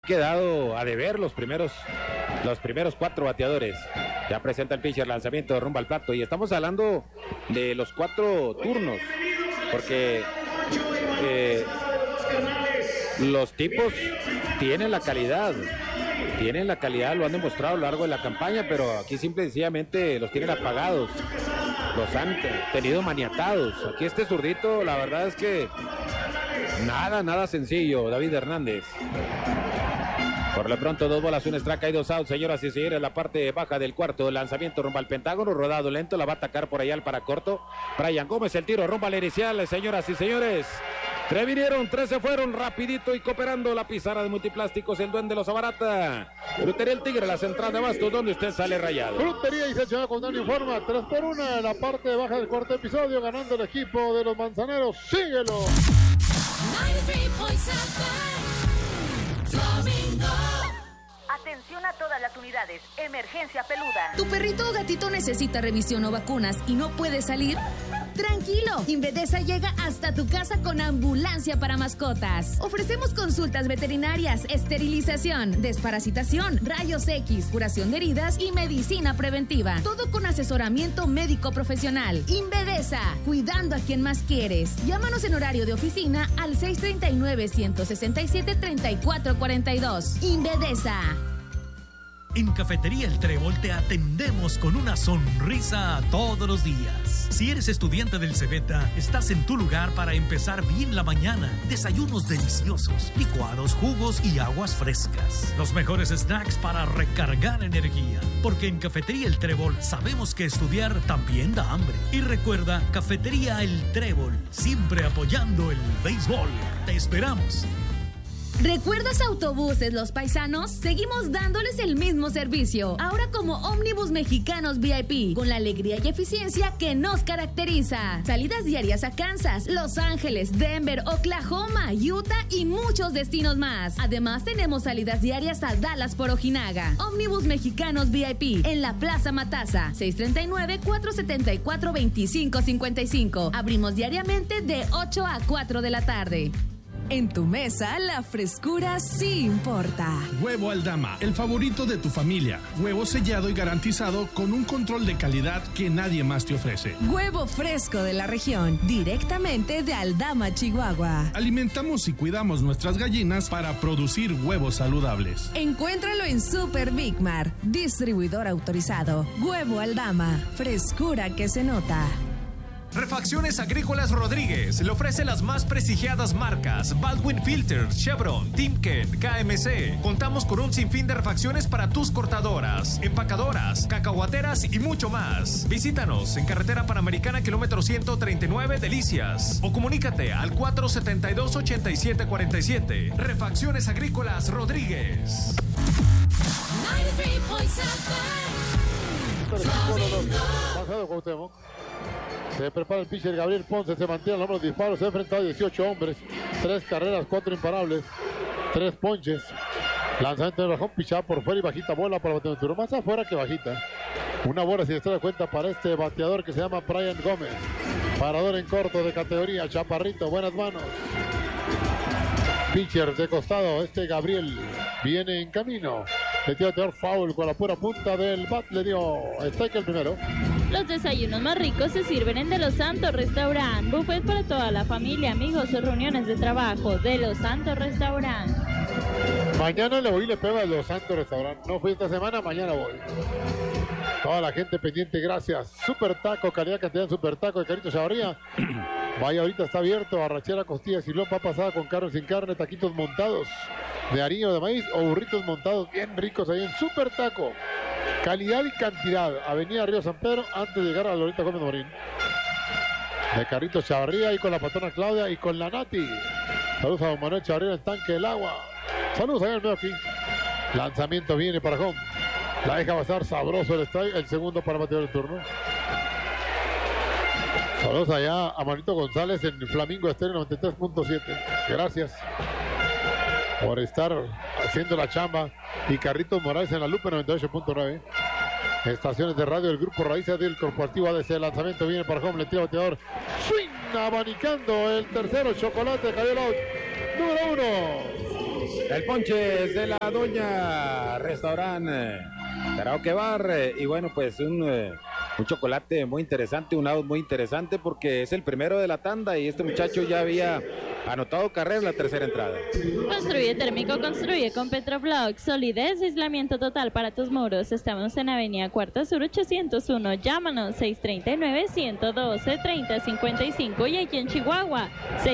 quedado a deber los primeros 4 bateadores. Ya presenta el pitcher, lanzamiento rumbo al plato, y estamos hablando de los 4 turnos, porque los tipos tienen la calidad, lo han demostrado a lo largo de la campaña, pero aquí simple y sencillamente los tienen apagados, los han tenido maniatados. Aquí este zurdito, la verdad es que nada sencillo, David Hernández. Por lo pronto, 2 bolas, 1 strike, hay 2 outs, señoras y señores, la parte baja del cuarto, lanzamiento rumbo al pentágono, rodado lento, la va a atacar por allá al para corto, Brian Gómez, el tiro rumbo al inicial, señoras y señores. 3 vinieron, 3 se fueron, rapidito y cooperando la pizarra de Multiplásticos, el duende los abarata. Frutería El Tigre, la central de Bastos, donde usted sale rayado. Frutería y Selección con Dani informa, 3-1 en la parte baja del cuarto episodio, ganando el equipo de los Manzaneros. ¡Síguelo! 93.7 Flamingo. Atención a todas las unidades. Emergencia peluda. ¿Tu perrito o gatito necesita revisión o vacunas y no puede salir? Tranquilo, Invedesa llega hasta tu casa con ambulancia para mascotas. Ofrecemos consultas veterinarias, esterilización, desparasitación, rayos X, curación de heridas y medicina preventiva. Todo con asesoramiento médico profesional. Invedesa, cuidando a quien más quieres. Llámanos en horario de oficina al 639-167-3442. Invedesa. En Cafetería El Trébol te atendemos con una sonrisa todos los días. Si eres estudiante del Cebeta, estás en tu lugar para empezar bien la mañana. Desayunos deliciosos, licuados, jugos y aguas frescas. Los mejores snacks para recargar energía. Porque en Cafetería El Trébol sabemos que estudiar también da hambre. Y recuerda, Cafetería El Trébol, siempre apoyando el béisbol. Te esperamos. ¿Recuerdas Autobuses Los Paisanos? Seguimos dándoles el mismo servicio, ahora como Ómnibus Mexicanos VIP, con la alegría y eficiencia que nos caracteriza. Salidas diarias a Kansas, Los Ángeles, Denver, Oklahoma, Utah y muchos destinos más. Además tenemos salidas diarias a Dallas por Ojinaga. Ómnibus Mexicanos VIP, en la Plaza Matasa, 639-474-2555. Abrimos diariamente de 8 a 4 de la tarde. En tu mesa, la frescura sí importa. Huevo Aldama, el favorito de tu familia. Huevo sellado y garantizado con un control de calidad que nadie más te ofrece. Huevo fresco de la región, directamente de Aldama, Chihuahua. Alimentamos y cuidamos nuestras gallinas para producir huevos saludables. Encuéntralo en Super Big Mar, distribuidor autorizado. Huevo Aldama, frescura que se nota. Refacciones Agrícolas Rodríguez le ofrece las más prestigiadas marcas Baldwin Filters, Chevron, Timken, KMC. Contamos con un sinfín de refacciones para tus cortadoras, empacadoras, cacahuateras y mucho más. Visítanos en Carretera Panamericana, kilómetro 139, Delicias. O comunícate al 472-8747. Refacciones Agrícolas Rodríguez. 93.7 Flamingo. Bajado Cuauhtémoc. Se prepara el pitcher Gabriel Ponce, se mantiene al hombro de disparos, se ha enfrentado a 18 hombres, 3 carreras, 4 imparables, 3 ponches. Lanzamiento de bajón, pichada por fuera y bajita bola para el bateador. Más afuera que bajita. Una bola sin estar de cuenta para este bateador que se llama Brian Gómez. Parador en corto de categoría, chaparrito, buenas manos. Pitcher de costado, este Gabriel viene en camino. Le dio bateador foul con la pura punta del bat, le dio strike el primero. Los desayunos más ricos se sirven en De Los Santos Restaurant. Buffet para toda la familia, amigos o reuniones de trabajo. De Los Santos Restaurant. Mañana le voy y le pego a Los Santos Restaurant. No fui esta semana, mañana voy. Toda la gente pendiente, gracias. Super Taco, calidad cantidad en Super Taco de Carito Chavarría. Vaya, ahorita está abierto, arrachera, costilla, silón, papa pasada con carne sin carne, taquitos montados de harina o de maíz o burritos montados bien ricos ahí en Super Taco. Calidad y cantidad. Avenida Río San Pedro, antes de llegar a Lorita Gómez Morín. De Carritos Chavarría y con la patrona Claudia y con la Nati. Saludos a don Manuel Chavarría en el tanque del agua. Saludos allá al medio aquí. Lanzamiento viene para home. La deja pasar sabroso el strike. El segundo para batear el turno. Saludos allá a Manito González en Flamingo Estéreo 93.7. Gracias por estar haciendo la chamba. Y Carritos Morales en la Lupe 98.9. Estaciones de radio del Grupo Raíces del Corporativo ADC. Lanzamiento viene para home, le tira bateador. Swing, abanicando el tercero, Chocolate, cayó el out. Número 1. El ponche es de la Doña Restaurante Karaoke Bar. Y bueno, pues un chocolate muy interesante, un out muy interesante porque es el primero de la tanda y este muchacho ya había anotado carrera en la tercera entrada. Construye térmico, construye con Petroblock. Solidez y aislamiento total para tus muros. Estamos en Avenida Cuarta Sur 801. Llámanos 639-112-3055 y aquí en Chihuahua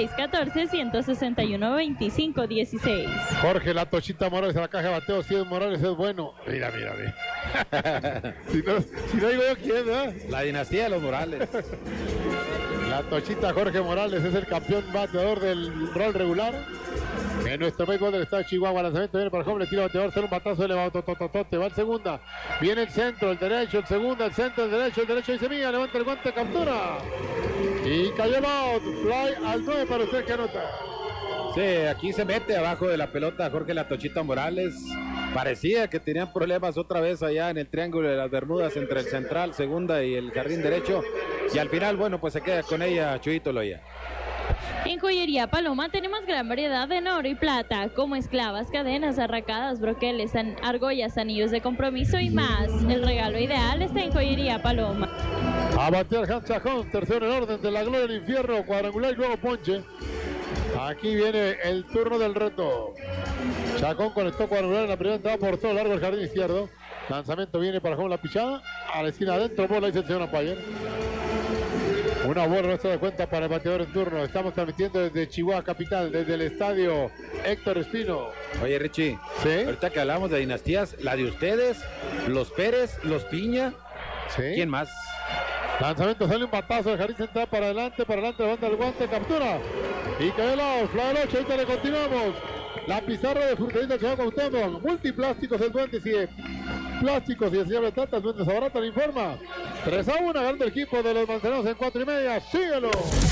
614-161-2516. Jorge La Tochita Morales a la caja de bateo. Si es Morales es bueno. Mira. si no digo yo quién, ¿verdad? La dinastía de los Morales. La Tochita Jorge Morales es el campeón bateador del rol regular en nuestro béisbol del estado de Chihuahua. Lanzamiento viene para el joven, le tira bateador, sale un batazo elevado, va el segunda, viene el centro, el derecho, el segundo, el centro, el derecho y Semilla, levanta el guante, captura y cayó el out, fly al 9 para usted que anota. Sí, aquí se mete abajo de la pelota Jorge La Tochita Morales. Parecía que tenían problemas otra vez allá en el triángulo de las Bermudas entre el central, segunda y el jardín derecho. Y al final, bueno, pues se queda con ella Chuyito Loya. En Joyería Paloma tenemos gran variedad en oro y plata, como esclavas, cadenas, arracadas, broqueles, argollas, anillos de compromiso y más. El regalo ideal está en Joyería Paloma. A batear Hans Chacón, tercero en orden de la gloria del infierno, cuadrangular y luego ponche. Aquí viene el turno del reto. Chacón conectó cuadrangular en la primera entrada por todo largo del jardín izquierdo. Lanzamiento viene para Juan La Pichada. A la esquina adentro, bola dice el señor Ampayer. Una buena nuestra de cuenta para el bateador en turno. Estamos transmitiendo desde Chihuahua capital, desde el estadio Héctor Espino. Oye, Richie, ¿sí? Ahorita que hablamos de dinastías, la de ustedes, los Pérez, los Piña, ¿sí? ¿Quién más? Lanzamiento, sale un batazo del jardín central para adelante, levanta el guante, captura. Y cayó el out, fly al 8, ahorita le continuamos. La pizarra de Frutería Chihuahua Cuauhtémoc, Multiplásticos, el duende, sigue. Plásticos y enseñable trata, el duende Sabarata le informa. 3-1, ganando el equipo de los manzanos en 4:30, síguelo.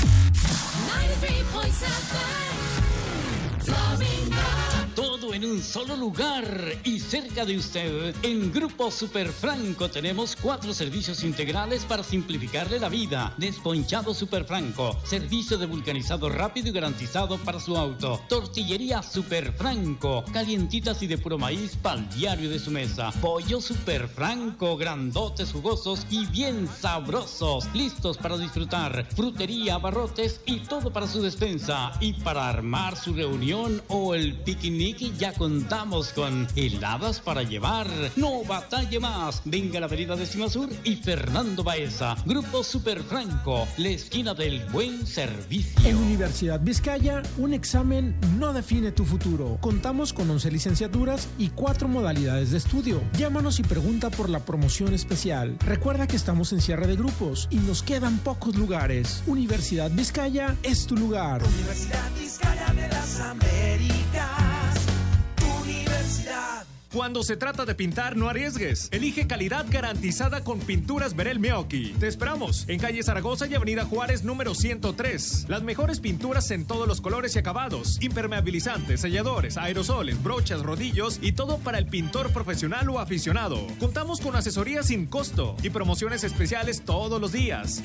93.7 Todo en un solo lugar y cerca de usted. En Grupo Superfranco tenemos 4 servicios integrales para simplificarle la vida. Desponchado Superfranco, servicio de vulcanizado rápido y garantizado para su auto. Tortillería Superfranco, calientitas y de puro maíz para el diario de su mesa. Pollo Superfranco, grandotes, jugosos y bien sabrosos, listos para disfrutar. Frutería, abarrotes y todo para su despensa. Y para armar su reunión o el picnic, ya contamos con heladas para llevar. No batalle más. Venga a la avenida Décima Sur y Fernando Baeza. Grupo Superfranco, la esquina del buen servicio. En Universidad Vizcaya, un examen no define tu futuro. Contamos con 11 licenciaturas y 4 modalidades de estudio. Llámanos y pregunta por la promoción especial. Recuerda que estamos en cierre de grupos y nos quedan pocos lugares. Universidad Vizcaya es tu lugar. Universidad Vizcaya de las Américas. Cuando se trata de pintar, no arriesgues. Elige calidad garantizada con Pinturas Verel Meoqui. Te esperamos en calle Zaragoza y avenida Juárez número 103. Las mejores pinturas en todos los colores y acabados. Impermeabilizantes, selladores, aerosoles, brochas, rodillos y todo para el pintor profesional o aficionado. Contamos con asesoría sin costo y promociones especiales todos los días.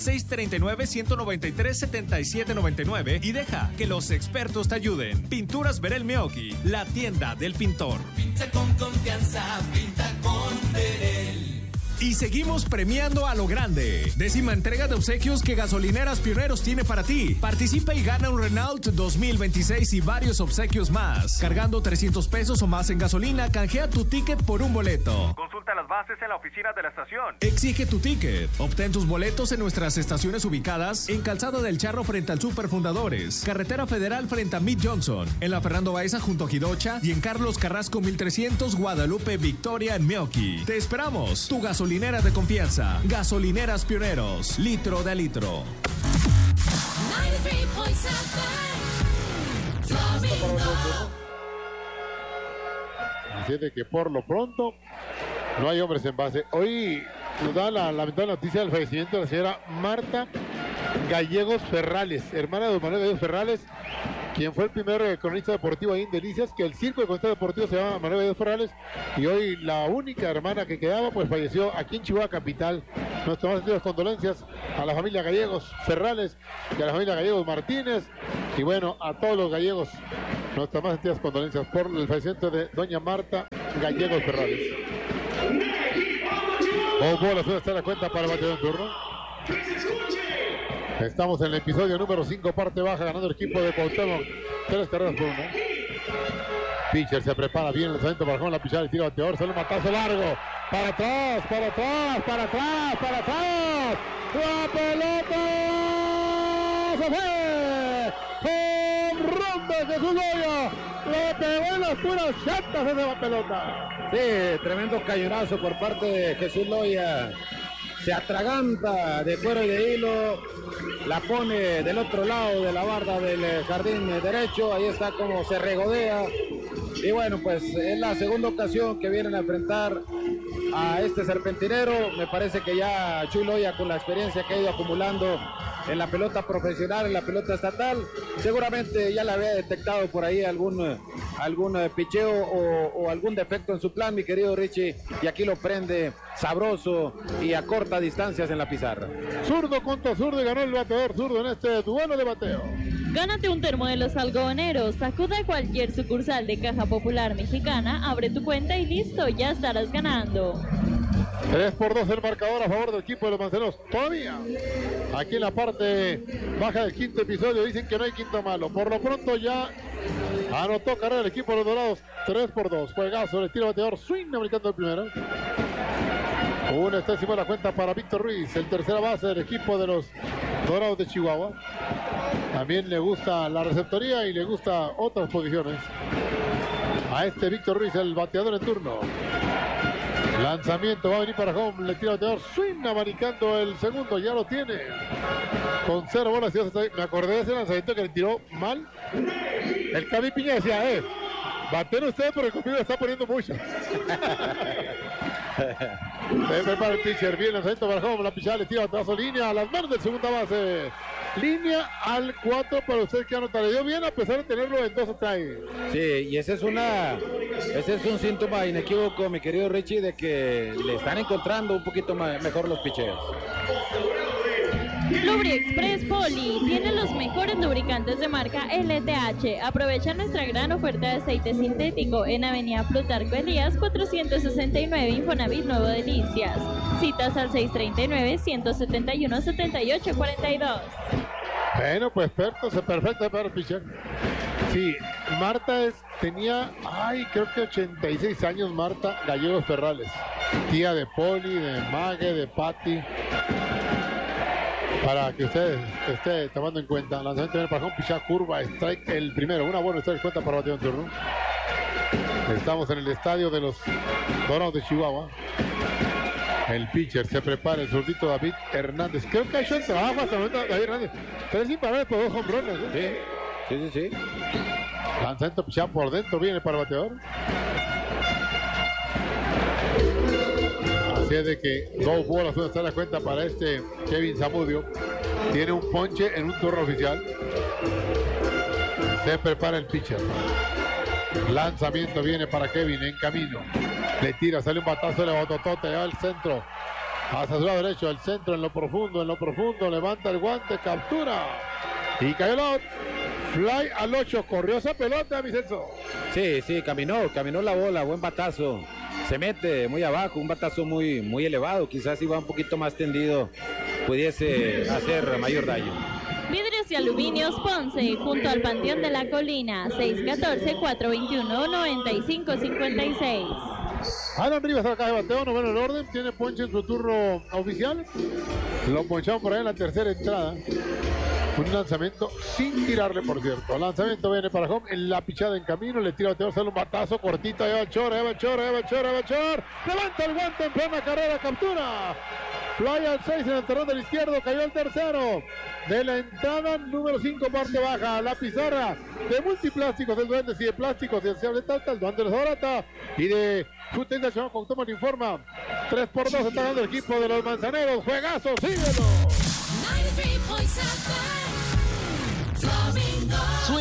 639-193-7799 y deja que los expertos te ayuden. Pinturas Verel Meoqui, la tienda del pintor. Pinta con confianza, pinta con Verel. Y seguimos premiando a lo grande. 10ª entrega de obsequios que Gasolineras Pioneros tiene para ti. Participa y gana un Renault 2026 y varios obsequios más. Cargando 300 pesos o más en gasolina, canjea tu ticket por un boleto. Consulta las bases en la oficina de la estación. Exige tu ticket. Obtén tus boletos en nuestras estaciones ubicadas en Calzada del Charro frente al Super Fundadores, Carretera Federal frente a Mid Johnson, en la Fernando Baeza junto a Jidocha y en Carlos Carrasco 1300 Guadalupe Victoria en Meoqui. Te esperamos. Tu gasolinera de confianza. Gasolineras Pioneros. Litro de litro. 93.7 Dice que por lo pronto no hay hombres en base. Hoy nos da la lamentable noticia del fallecimiento de la señora Marta Gallegos Ferrales, hermana de don Manuel Gallegos Ferrales, quien fue el primer cronista deportivo ahí en Delicias, que el circo de cronistas deportivos se llama Manuel Gallegos Ferrales, y hoy la única hermana que quedaba pues falleció aquí en Chihuahua capital. Nuestras más sentidas condolencias a la familia Gallegos Ferrales y a la familia Gallegos Martínez, y bueno, a todos los gallegos Nuestras más sentidas condolencias por el fallecimiento de doña Marta Gallegos Ferrales. Bola suele estar la cuenta para el bateador en turno. Estamos en el episodio número 5, parte baja, ganando el equipo de Cuauhtémoc 3 carreras por 1. Pitcher se prepara bien el lanzamiento para la pichada y tira bateador, sale un matazo largo. Para atrás, para atrás, para atrás, para atrás. La pelota se fue. ¡Home run de Jesús Loya! Le pegó en las puras chatas esa pelota. Sí, tremendo cañonazo por parte de Jesús Loya. Se atraganta de cuero y de hilo, la pone del otro lado de la barda del jardín derecho, ahí está como se regodea. Y bueno, pues es la segunda ocasión que vienen a enfrentar a este serpentinero. Me parece que ya Chuy Loya, con la experiencia que ha ido acumulando en la pelota profesional, en la pelota estatal, seguramente ya le había detectado por ahí algún picheo o algún defecto en su plan, mi querido Richie, y aquí lo prende sabroso y a corta distancias en la pizarra. Zurdo contra zurdo y ganó el bateador zurdo en este duelo de bateo. Gánate un termo de los algodoneros. Acude a cualquier sucursal de Caja Popular Mexicana, abre tu cuenta y listo, ya estarás ganando. 3-2 el marcador a favor del equipo de los manzaneros. Todavía aquí en la parte baja del quinto episodio dicen que no hay quinto malo. Por lo pronto ya anotó carrera el equipo de los Dorados. 3-2. Juegazo, el tiro bateador. Swing americano el primero. Un extensimo de la cuenta para Víctor Ruiz, el tercera base del equipo de los Dorados de Chihuahua. También le gusta la receptoría y le gusta otras posiciones a este Víctor Ruiz, el bateador en turno. Lanzamiento, va a venir para home, le tira bateador, swing abanicando el segundo, ya lo tiene. Con 0 bolas, me acordé de ese lanzamiento que le tiró mal. El Cavi Piña decía, baten ustedes porque conmigo está poniendo mucho. Se prepara el pitcher, bien lanzamiento para home, la pichada le tira batazo, línea a las manos del segunda base. Línea al 4 para usted que anota. Le dio bien a pesar de tenerlo en 2 strikes. Sí, y ese es un síntoma inequívoco, mi querido Richie, de que le están encontrando un poquito mejor los picheos. Lubri Express Poli tiene los mejores lubricantes de marca LTH. Aprovecha nuestra gran oferta de aceite sintético en Avenida Plutarco Elías 469, Infonavit Nuevo Delicias. Citas al 639-171-7842. Bueno, pues perfecto para el pitcher. Sí, Marta tenía, creo que 86 años Marta Gallegos Ferrales. Tía de Poli, de Mague, de Patti. Para que usted esté tomando en cuenta, lanzamiento viene para un pichá curva, strike el primero, una buena strike cuenta para batear en turno. Estamos en el estadio de los Dorados de Chihuahua. El pitcher se prepara, el zurdito David Hernández. Creo que ha hecho el trabajo hasta el momento David Hernández. 3 imparables por 2 home runs. Sí. Lanzamiento pichá por dentro, viene para el bateador. Así es de que 2 bolas puede estar la cuenta para este Kevin Zamudio. Tiene un ponche en un turno oficial. Se prepara el pitcher. Lanzamiento viene para Kevin en camino. Le tira, sale un batazo, le bototote al centro. Hacia su lado derecho, el centro en lo profundo, levanta el guante, captura. Y cayó el out. Fly al 8, corrió esa pelota, Vicenzo. Sí, caminó la bola, buen batazo. Se mete muy abajo, un batazo muy elevado, quizás si va un poquito más tendido pudiese hacer mayor daño. Vidrios y Aluminios Ponce, junto al Panteón de la Colina, 614-421-9556. Alan Rivas acá de bateo, noveno en orden, tiene ponche en su turno oficial. Lo poncharon por ahí en la tercera entrada. Un lanzamiento sin tirarle, por cierto. Lanzamiento viene para home, en la pichada en camino, le tira bateador, sale un batazo cortito, lleva el chor. Levanta el guante en plena carrera, captura. Fly al 6 en el terreno del izquierdo, cayó el tercero. De la entrada número 5, parte baja, la pizarra de Multiplásticos del Duendes y de Plásticos de Ciable Talta, el Duende de Zorata y de Fútbol Nacional Cuauhtémoc le informa. 3-2 está dando el equipo de los Manzaneros. Juegazo, síguelo. Sueña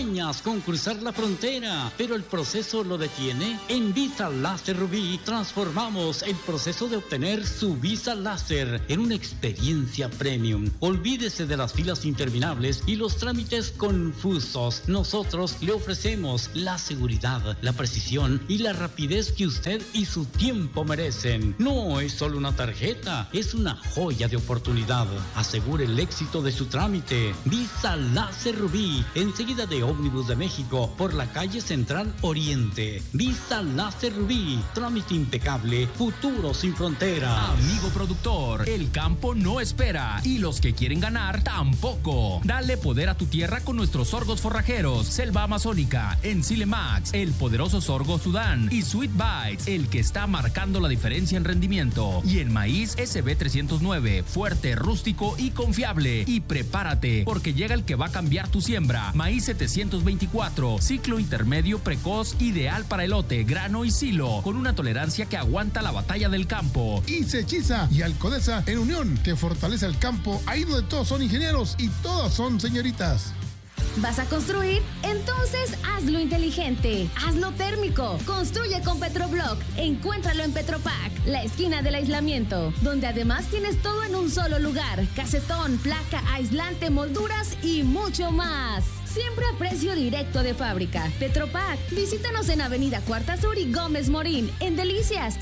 sueñas con cruzar la frontera, pero el proceso lo detiene. En Visa Láser Rubí transformamos el proceso de obtener su visa láser en una experiencia premium. Olvídese de las filas interminables y los trámites confusos. Nosotros le ofrecemos la seguridad, la precisión y la rapidez que usted y su tiempo merecen. No es solo una tarjeta, es una joya de oportunidad. Asegure el éxito de su trámite. Visa Láser Rubí, enseguida de Ómnibus de México, por la calle Central Oriente. Visa Láser Rubí, trámite impecable, futuro sin frontera. Amigo productor, el campo no espera y los que quieren ganar tampoco. Dale poder a tu tierra con nuestros sorgos forrajeros, Selva Amazónica, Enzile Max, el poderoso sorgo Sudán y Sweet Bites, el que está marcando la diferencia en rendimiento. Y el maíz SB309, fuerte, rústico y confiable. Y prepárate, porque llega el que va a cambiar tu siembra. Maíz 724, ciclo intermedio precoz, ideal para elote, grano y silo, con una tolerancia que aguanta la batalla del campo. Y Sechiza y Alcodesa en unión, que fortalece el campo, ahí donde todos son ingenieros y todas son señoritas. ¿Vas a construir? Entonces hazlo inteligente, hazlo térmico. Construye con Petroblock. Encuéntralo en Petropac, la esquina del aislamiento, donde además tienes todo en un solo lugar: casetón, placa, aislante, molduras y mucho más. Siempre a precio directo de fábrica. Petropac. Visítanos en Avenida Cuarta Sur y Gómez Morín. En Delicias,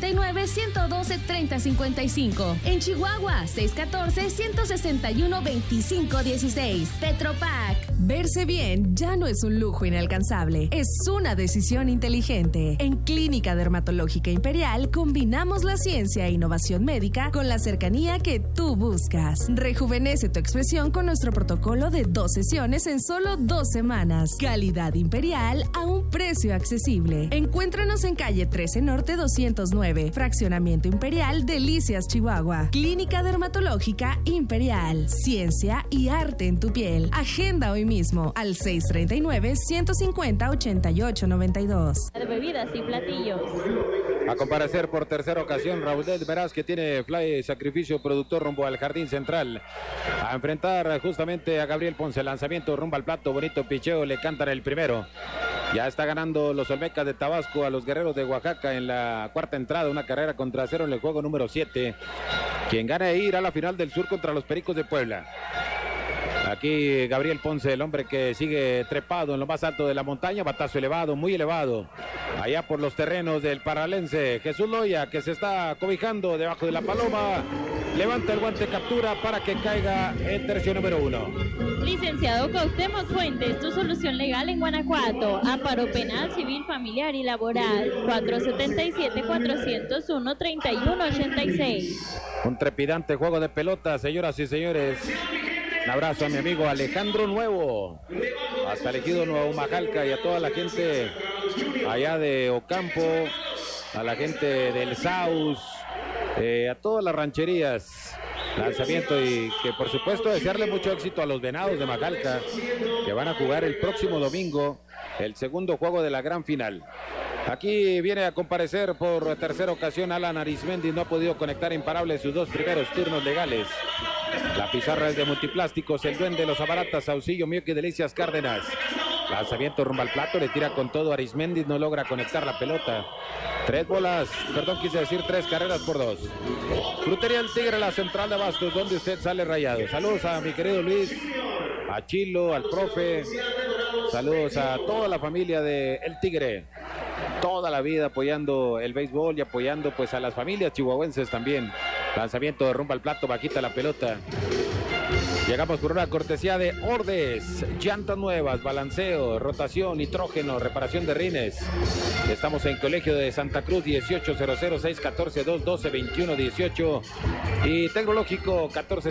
639-112-3055. En Chihuahua, 614-161-2516. Petropac. Verse bien ya no es un lujo inalcanzable, es una decisión inteligente. En Clínica Dermatológica Imperial combinamos la ciencia e innovación médica con la cercanía que tú buscas. Rejuvenece tu expresión con nuestro protocolo de 2 sesiones en solo 2 semanas. Calidad Imperial a un precio accesible. Encuéntranos en calle 13 Norte 209, Fraccionamiento Imperial, Delicias, Chihuahua. Clínica Dermatológica Imperial. Ciencia y arte en tu piel. Agenda hoy mismo al 639-150-8892. De bebidas y platillos. A comparecer por tercera ocasión, Raúl Verás, que tiene fly sacrificio productor rumbo al Jardín Central. A enfrentar justamente a Gabriel Ponce. Lanzamiento rumbo al plato, bonito picheo, le cantan el primero. Ya está ganando los Olmecas de Tabasco a los Guerreros de Oaxaca en la cuarta entrada, una carrera contra 0 en el juego número 7. Quien gana irá a la final del sur contra los Pericos de Puebla. Aquí Gabriel Ponce, el hombre que sigue trepado en lo más alto de la montaña, batazo elevado, muy elevado, allá por los terrenos del paralense. Jesús Loya, que se está cobijando debajo de la paloma, levanta el guante, captura para que caiga en tercio número 1. Licenciado Cuauhtémoc Fuentes, tu solución legal en Guanajuato. Amparo penal, civil, familiar y laboral. 477-401-3186. Un trepidante juego de pelota, señoras y señores. Un abrazo a mi amigo Alejandro Nuevo, hasta Elegido Nuevo Majalca, y a toda la gente allá de Ocampo, a la gente del Saus, a todas las rancherías. Lanzamiento, y que por supuesto desearle mucho éxito a los Venados de Majalca, que van a jugar el próximo domingo el segundo juego de la gran final. Aquí viene a comparecer por tercera ocasión Alan Arismendi. No ha podido conectar imparable sus 2 primeros turnos legales. La pizarra es de Multiplásticos, el Duende, los Abaratas, Saucillo, Mioque, Delicias, Cárdenas. Lanzamiento rumbo al plato, le tira con todo Arismendi, no logra conectar la pelota. 3 carreras por 2. Frutería El Tigre, la central de Abastos, donde usted sale rayado. Saludos a mi querido Luis, a Chilo, al profe. Saludos a toda la familia de El Tigre. Toda la vida apoyando el béisbol y apoyando pues a las familias chihuahuenses también. Lanzamiento de rumbo al plato, bajita la pelota. Llegamos por una cortesía de Ordes, llantas nuevas, balanceo, rotación, nitrógeno, reparación de rines. Estamos en Colegio de Santa Cruz, 1800-614-212-2118 y Tecnológico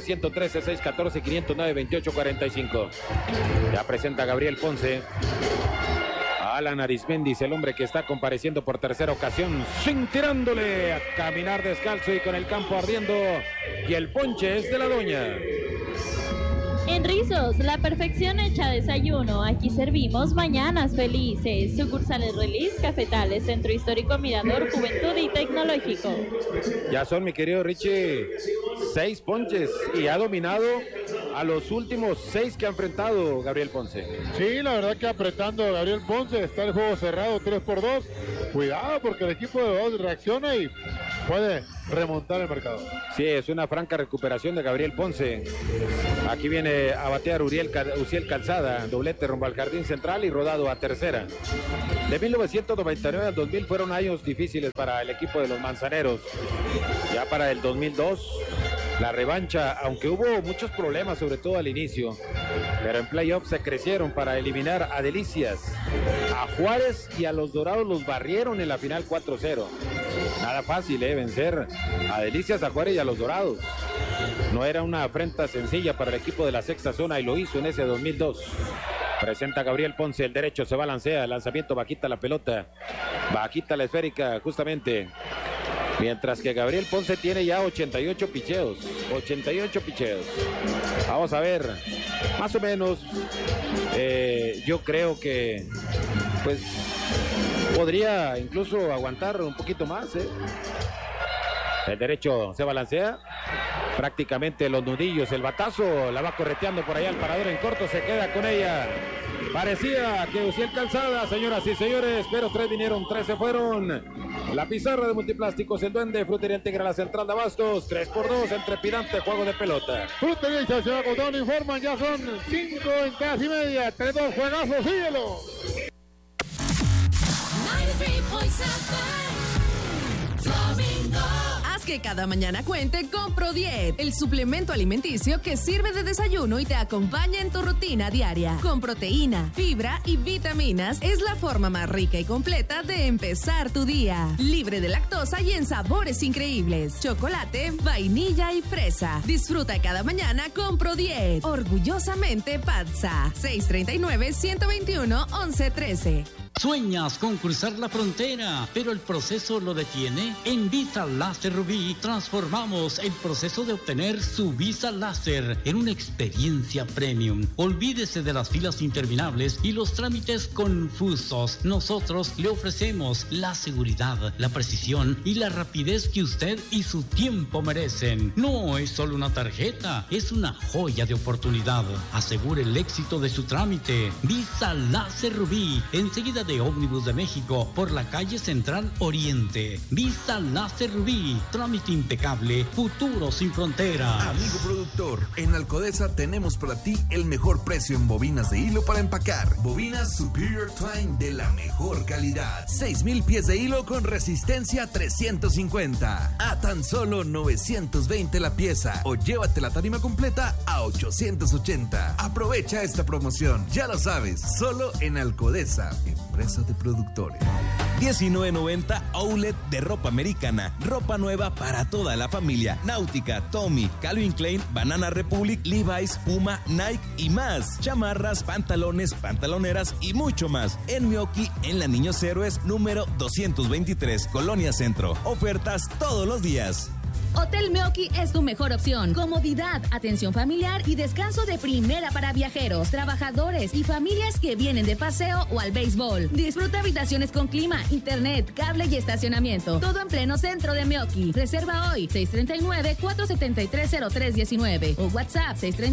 14-113-614-509-2845. Ya presenta Gabriel Ponce. Alan Arismendi, el hombre que está compareciendo por tercera ocasión, sin tirándole a caminar descalzo y con el campo ardiendo, y el ponche es de la doña. En Rizos, la perfección hecha desayuno. Aquí servimos mañanas felices. Sucursales Relis, Cafetales, Centro Histórico, Mirador, Juventud y Tecnológico. Ya son, mi querido Richie, 6 ponches y ha dominado a los últimos 6 que ha enfrentado Gabriel Ponce. Sí, la verdad que apretando Gabriel Ponce, está el juego cerrado 3-2. Cuidado porque el equipo de Bauhaus reacciona y puede remontar el marcador. Sí, es una franca recuperación de Gabriel Ponce. Aquí viene a batear Uciel Calzada, doblete rumbo al jardín central y rodado a tercera. De 1999 al 2000 fueron años difíciles para el equipo de los Manzaneros. Ya para el 2002, la revancha, aunque hubo muchos problemas, sobre todo al inicio, pero en playoffs se crecieron para eliminar a Delicias, a Juárez y a los Dorados los barrieron en la final 4-0. Nada fácil, vencer a Delicias, a Juárez y a los Dorados. No era una afrenta sencilla para el equipo de la sexta zona y lo hizo en ese 2002. Presenta Gabriel Ponce, el derecho se balancea, el lanzamiento bajita la pelota, bajita la esférica justamente. Mientras que Gabriel Ponce tiene ya 88 picheos. 88 picheos. Vamos a ver. Más o menos. Yo creo que pues podría incluso aguantar un poquito más. El derecho se balancea. Prácticamente los nudillos. El batazo la va correteando por allá. El parador en corto se queda con ella. Parecía que Uciel Calzada, señoras y señores, pero 3 vinieron, 3 se fueron. La pizarra de Multiplásticos, el Duende, Frutería Integra, la Central de Abastos, 3-2, en trepidante juego de pelota. Frutería y Ciudad Cotón informan, ya son 5 entradas y media, 3-2, juegazo, síguelo. Haz que cada mañana cuente con ProDiet, el suplemento alimenticio que sirve de desayuno y te acompaña en tu rutina diaria. Con proteína, fibra y vitaminas, es la forma más rica y completa de empezar tu día. Libre de lactosa y en sabores increíbles: chocolate, vainilla y fresa. Disfruta cada mañana con ProDiet. Orgullosamente Patsa. 639-121-1113. ¿Sueñas con cruzar la frontera, pero el proceso lo detiene? En Visa Láser Rubí transformamos el proceso de obtener su visa láser en una experiencia premium. Olvídese de las filas interminables y los trámites confusos. Nosotros le ofrecemos la seguridad, la precisión y la rapidez que usted y su tiempo merecen. No es solo una tarjeta, es una joya de oportunidad. Asegure el éxito de su trámite. Visa Láser Rubí, enseguida de Ómnibus de México, por la calle Central Oriente. Visa Láser Rubí, trámite impecable, futuro sin fronteras. Amigo productor, en Alcodesa tenemos para ti el mejor precio en bobinas de hilo para empacar. Bobinas Superior Twine de la mejor calidad. 6,000 pies de hilo con resistencia 350 a tan solo 920 la pieza, o llévate la tarima completa a 880. Aprovecha esta promoción, ya lo sabes, solo en Alcodesa, empresa de productores. 19.90 Outlet de ropa americana, ropa nueva para toda la familia. Náutica, Tommy, Calvin Klein, Banana Republic, Levi's, Puma, Nike y más. Chamarras, pantalones, pantaloneras y mucho más. En Mioki, en la Niños Héroes, número 223, Colonia Centro. Ofertas todos los días. Hotel Mioki es tu mejor opción. Comodidad, atención familiar y descanso de primera para viajeros, trabajadores y familias que vienen de paseo o al béisbol. Disfruta habitaciones con clima, internet, cable y estacionamiento. Todo en pleno centro de Mioki. Reserva hoy 639-473-0319 o WhatsApp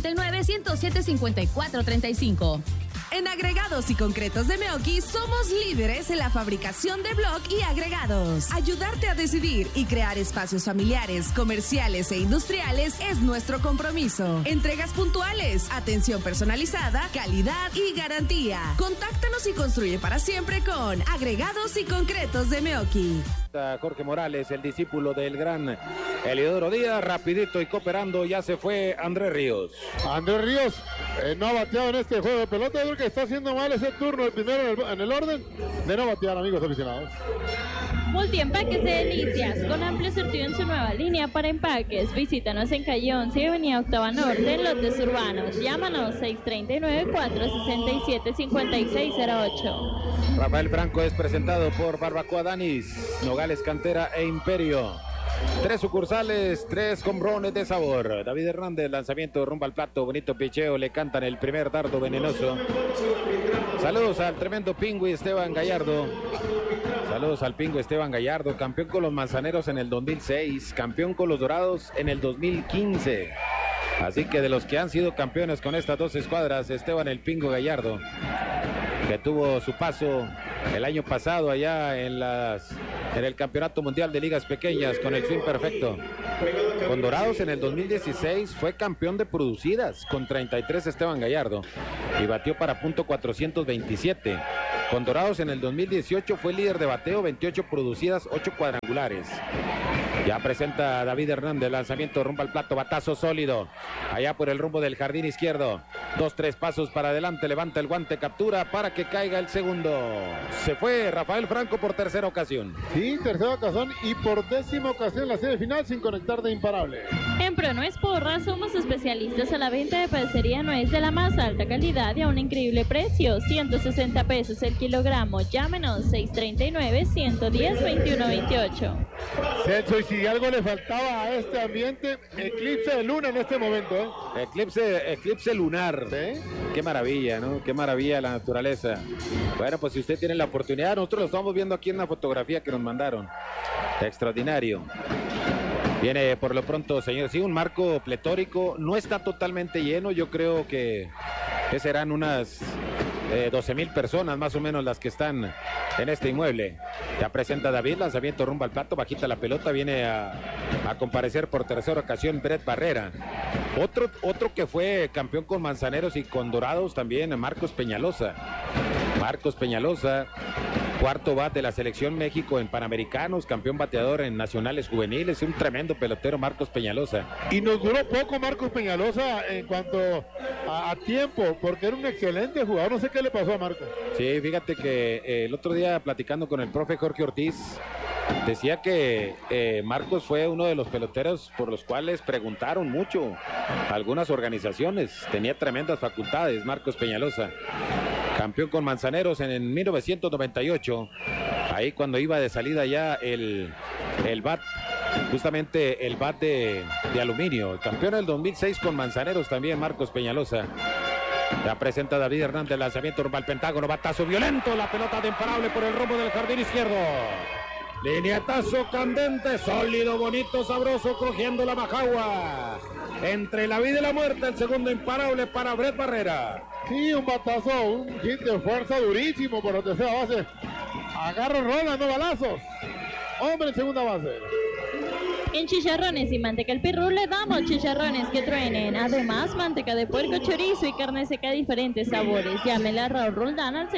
639-107-5435. En agregados y concretos de Mioki somos líderes en la fabricación de bloc y agregados. Ayudarte a decidir y crear espacios familiares, comerciales e industriales es nuestro compromiso. Entregas puntuales, atención personalizada, calidad y garantía. Contáctanos y construye para siempre con Agregados y Concretos de Mioki. Jorge Morales, el discípulo del gran Eliodoro Díaz, rapidito y cooperando, ya se fue Andrés Ríos. Andrés Ríos no ha bateado en este juego de pelota, porque está haciendo mal ese turno, el primero en el orden de no batear, amigos aficionados. Multiempaques de Delicias, con amplio surtido en su nueva línea para empaques. Visítanos en calle 11 y avenida Octava Norte, en lotes urbanos. Llámanos 639-467-5608. Rafael Franco es presentado por Barbacoa Danis, Nogales Cantera e Imperio. 3 sucursales, 3 comprones de sabor. David Hernández, lanzamiento rumbo al plato, bonito picheo, le cantan el primer dardo venenoso. Saludos al tremendo pingüi Esteban Gallardo. Saludos al pingüi Esteban Gallardo, campeón con los Manzaneros en el 2006, campeón con los Dorados en el 2015. Así que de los que han sido campeones con estas dos escuadras, Esteban El Pingo Gallardo, que tuvo su paso el año pasado allá en el Campeonato Mundial de Ligas Pequeñas con el swing perfecto. Con Dorados en el 2016 fue campeón de producidas con 33 Esteban Gallardo y batió para punto 427. Con Dorados en el 2018 fue líder de bateo, 28 producidas, 8 cuadrangulares. Ya presenta David Hernández, lanzamiento rumbo al plato, batazo sólido. Allá por el rumbo del jardín izquierdo. 2-3 pasos para adelante, levanta el guante, captura para que caiga el segundo. Se fue Rafael Franco por tercera ocasión. Sí, tercera ocasión y por 10ª ocasión en la serie final sin conectar de imparable. En Pronuez Porra somos especialistas a la venta de pastelería nuez de la más alta calidad y a un increíble precio. 160 pesos el kilogramo. Llámenos 639-110-2128. Celso, y si algo le faltaba a este ambiente, eclipse de luna en este momento, ¿eh? Eclipse lunar. ¿Sí? Qué maravilla, ¿no? Qué maravilla la naturaleza. Bueno, pues si usted tiene la oportunidad, nosotros lo estamos viendo aquí en la fotografía que nos mandaron. Extraordinario. Viene por lo pronto, señor, sí, un marco pletórico, no está totalmente lleno, yo creo que serán unas 12,000 personas más o menos las que están en este inmueble. Ya presenta David, lanzamiento rumbo al plato, bajita la pelota, viene a comparecer por tercera ocasión Brett Barrera. Otro que fue campeón con Manzaneros y con Dorados también, Marcos Peñalosa. Cuarto bat de la selección México en Panamericanos, campeón bateador en nacionales juveniles, un tremendo pelotero Marcos Peñalosa. Y nos duró poco Marcos Peñalosa en cuanto a tiempo, porque era un excelente jugador, no sé qué le pasó a Marcos. Sí, fíjate que el otro día platicando con el profe Jorge Ortiz, decía que Marcos fue uno de los peloteros por los cuales preguntaron mucho a algunas organizaciones, tenía tremendas facultades Marcos Peñalosa. Campeón con Manzaneros en 1998, ahí cuando iba de salida ya el bat, justamente el bat de aluminio. Campeón en el 2006 con Manzaneros también Marcos Peñalosa. Ya presenta David Hernández, lanzamiento rumbo al Pentágono, batazo violento, la pelota de imparable por el rumbo del jardín izquierdo. Lineatazo candente, sólido, bonito, sabroso, cogiendo la majagua. Entre la vida y la muerte, el segundo imparable para Brett Barrera. Sí, un batazo, un hit de fuerza durísimo por la tercera base. Agarra rola, no balazos. Hombre en segunda base. En Chicharrones y Manteca El Pirru le damos chicharrones que truenen. Además, manteca de puerco, chorizo y carne seca de diferentes sabores. Llámela a Raúl Roldán al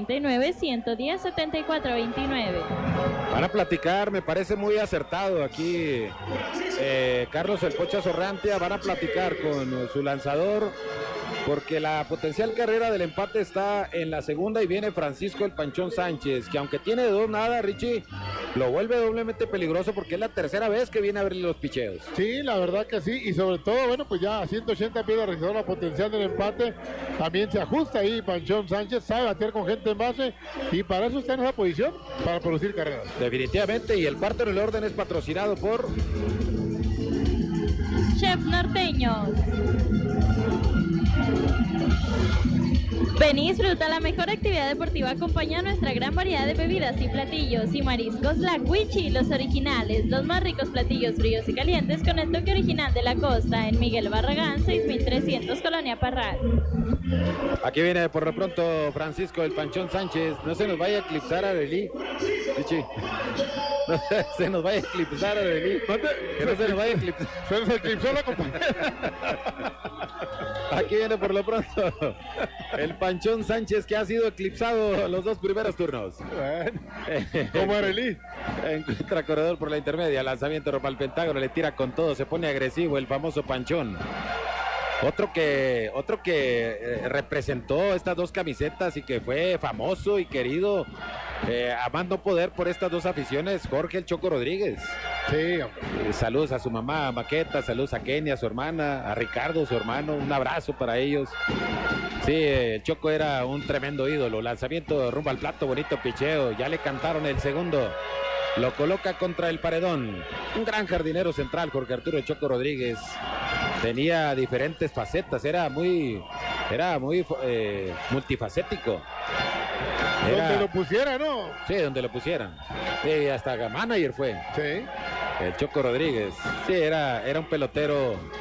639-110-7429. Van a platicar, me parece muy acertado aquí Carlos El Pocha Sorrantia. Van a platicar con su lanzador, porque la potencial carrera del empate está en la segunda y viene Francisco El Panchón Sánchez, que aunque tiene 2-0, Richie, lo vuelve doblemente peligroso porque es la tercera vez que viene a abrirle los picheos. Sí, la verdad que sí, y sobre todo, bueno, pues ya a 180 pies de registrador la potencial del empate, también se ajusta ahí Panchón Sánchez, sabe batear con gente en base y para eso está en esa posición, para producir carreras. Definitivamente, y el cuarto en el orden es patrocinado por Chef Norteños. Ven y disfruta la mejor actividad deportiva, acompaña a nuestra gran variedad de bebidas y platillos y mariscos. La Huichi, los originales, los más ricos platillos fríos y calientes con el toque original de la costa, en Miguel Barragán, 6300, Colonia Parral. Aquí viene por lo pronto Francisco El Panchón Sánchez. No se nos vaya a eclipsar a Arelí. Chichi. No se nos vaya a eclipsar a Arelí. Que no se nos vaya a eclipsar. Se nos eclipsó la compañera. Aquí viene por lo pronto El Panchón Sánchez, que ha sido eclipsado los dos primeros turnos. Bueno, como Arelí. Encuentra corredor por la intermedia, lanzamiento rumbo al Pentágono, le tira con todo, se pone agresivo el famoso Panchón. Otro que representó estas dos camisetas y que fue famoso y querido, a más no poder por estas dos aficiones, Jorge El Choco Rodríguez. Sí. Saludos a su mamá Maqueta, saludos a Kenia, su hermana, a Ricardo, su hermano, un abrazo para ellos. Sí, el Choco era un tremendo ídolo, lanzamiento rumbo al plato, bonito picheo, ya le cantaron el segundo. Lo coloca contra el paredón. Un gran jardinero central, Jorge Arturo El Choco Rodríguez. Tenía diferentes facetas, era muy multifacético. Donde lo pusiera, ¿no? Sí, donde lo pusieran. Sí, hasta manager fue. Sí. El Choco Rodríguez. Sí, era un pelotero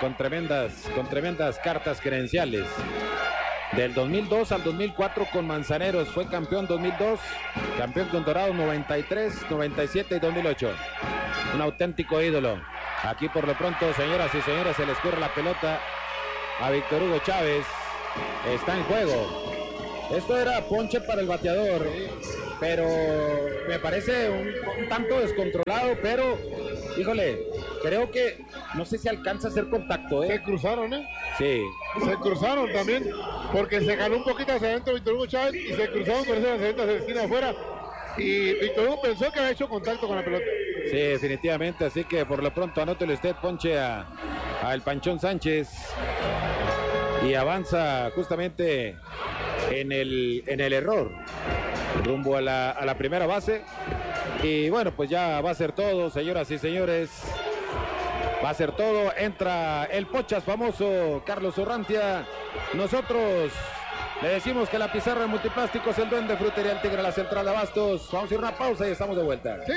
con tremendas cartas credenciales. Del 2002 al 2004 con Manzaneros, fue campeón 2002, campeón con Dorados 93, 97 y 2008. Un auténtico ídolo. Aquí por lo pronto, señoras y señores, se les escurre la pelota a Víctor Hugo Chávez. Está en juego. Esto era ponche para el bateador, pero me parece un tanto descontrolado, pero, híjole, creo que no sé si alcanza a hacer contacto, ¿eh? Se cruzaron, ¿eh? Sí. Se cruzaron también, porque se jaló un poquito hacia adentro Víctor Hugo Chávez y se cruzaron con ese lanzamiento hacia la esquina afuera. Y Víctor Hugo pensó que había hecho contacto con la pelota. Sí, definitivamente, así que por lo pronto anótele usted ponche a el Panchón Sánchez y avanza justamente en el error rumbo a la primera base. Y bueno, pues ya va a ser todo, señoras y señores, va a ser todo. Entra el Pochas famoso Carlos Urrantia. Nosotros le decimos que la pizarra de Multiplásticos, el Duende, Frutería El Tigre, la Central de Abastos. Vamos a ir a una pausa y estamos de vuelta. Sí.